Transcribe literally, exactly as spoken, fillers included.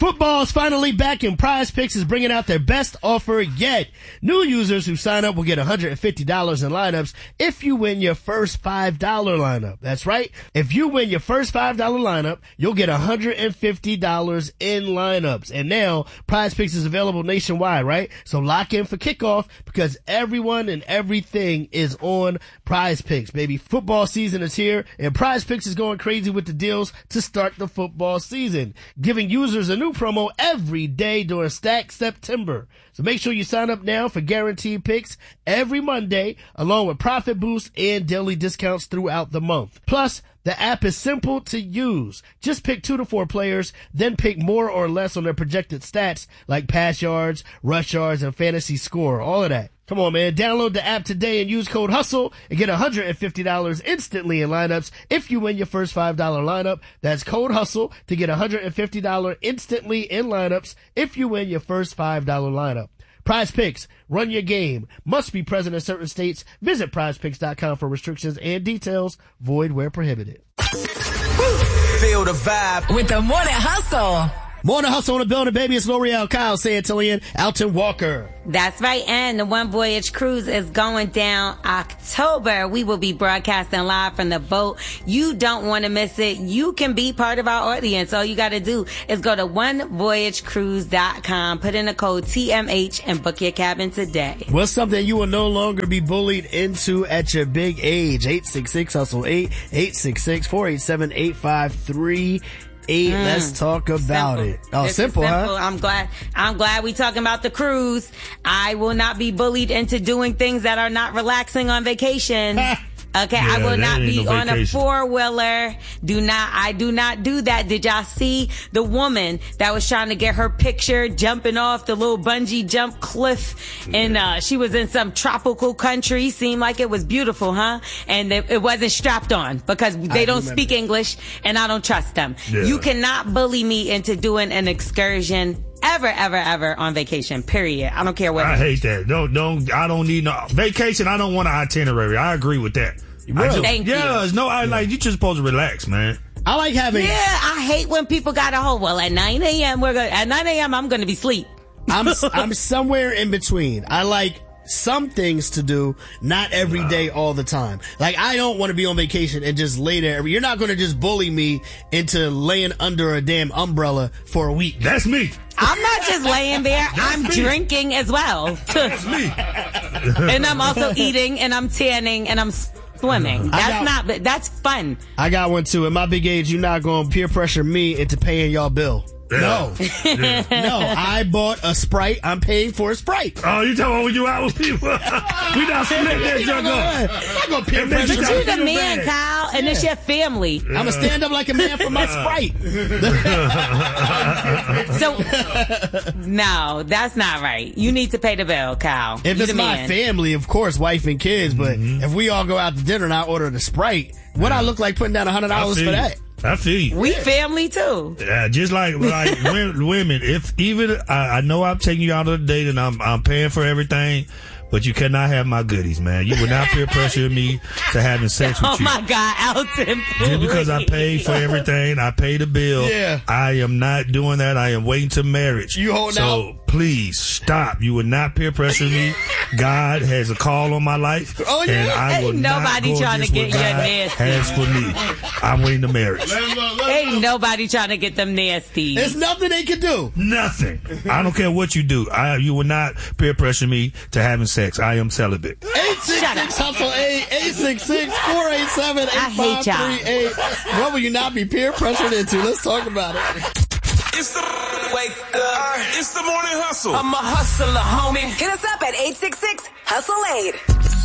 Football's finally back and Prize Picks is bringing out their best offer yet. New users who sign up will get one hundred fifty dollars in lineups if you win your first five dollars lineup. That's right. If you win your first five dollars lineup, you'll get one hundred fifty dollars in lineups. And now Prize Picks is available nationwide, right? So lock in for kickoff because everyone and everything is on Prize Picks, baby. Football season is here and Prize Picks is going crazy with the deals to start the football season, giving users a new promo every day during Stack September. So make sure you sign up now for guaranteed picks every Monday, along with profit boosts and daily discounts throughout the month. Plus, the app is simple to use. Just pick two to four players, then pick more or less on their projected stats like pass yards, rush yards, and fantasy score. All of that. Come on, man. Download the app today and use code HUSTLE and get one hundred fifty dollars instantly in lineups if you win your first five dollars lineup. That's code HUSTLE to get one hundred fifty dollars instantly in lineups if you win your first five dollars lineup. Prize Picks, run your game. Must be present in certain states. Visit prize picks dot com for restrictions and details. Void where prohibited. Feel the vibe with the Morning Hustle. Morning Hustle on the building, baby. It's L'Oreal, Kyle Santillian, Alton Walker. That's right. And the One Voyage Cruise is going down October. We will be broadcasting live from the boat. You don't want to miss it. You can be part of our audience. All you got to do is go to one voyage cruise dot com, put in the code T M H, and book your cabin today. What's something you will no longer be bullied into at your big age? eight six six hustle eight, eight six six, four eight seven, eight five three eight. Mm. Let's talk about simple. it. Oh, simple, simple, huh? I'm glad, I'm glad we talking about the cruise. I will not be bullied into doing things that are not relaxing on vacation. Okay, yeah, I will not be no on a four-wheeler. Do not, I do not do that. Did y'all see the woman that was trying to get her picture jumping off the little bungee jump cliff? And, uh, she was in some tropical country. Seemed like it was beautiful, huh? And it, it wasn't strapped on because they I don't speak that. English and I don't trust them. Yeah. You cannot bully me into doing an excursion ever, ever, ever on vacation, period. I don't care what. I hate that. Don't, don't, I don't need no vacation. I don't want an itinerary. I agree with that. Really? Just, Thank yeah, you. no, I like, you just supposed to relax, man. I like having. Yeah, I hate when people got a whole, well, at nine a.m., we're going to, at nine a.m., I'm going to be asleep. I'm, I'm somewhere in between. I like some things to do, not every day, all the time. Like, I don't want to be on vacation and just lay there. You're not going to just bully me into laying under a damn umbrella for a week. That's me. I'm not just laying there. That's I'm me. drinking as well. That's me. And I'm also eating and I'm tanning and I'm swimming. That's got, not, but that's fun. I got one too. At my big age, you're not going to peer pressure me into paying y'all bill. Yeah. No. Yeah. No, I bought a Sprite. I'm paying for a Sprite. Oh, you talking about when you out with people? We not split that junk up. I'm going to peer pressure. But you the man, bad. Kyle, and yeah. It's your family. I'm going to stand up like a man for my Sprite. So, no, that's not right. You need to pay the bill, Kyle. If you it's my man. family, of course, wife and kids, but mm-hmm. if we all go out to dinner and I order the Sprite, what yeah. I look like putting down one hundred dollars for that? I feel you. We family too. Yeah, just like like women. If even I, I know I'm taking you out on a date and I'm I'm paying for everything, but you cannot have my goodies, man. You will not peer pressure me to having sex with oh you. Oh my God, Alton! Just because I paid for everything, I paid the bill. Yeah. I am not doing that. I am waiting to marriage. You hold so, out. So please stop. You will not peer pressure me. God has a call on my life. Oh yeah. And I Ain't will nobody not go trying to get what your God nasty. has for me. I'm waiting to marriage. Ain't nobody trying to get them nasties. There's nothing they can do. Nothing. I don't care what you do. I, you will not peer pressure me to having sex. I am celibate. eight six six hustle eight, eight six six, four eight seven, eight five three eight. What will you not be peer pressured into? Let's talk about it. It's the wake up. It's the morning hustle. I'm a hustler, homie. Hit us up at eight six six hustle eight.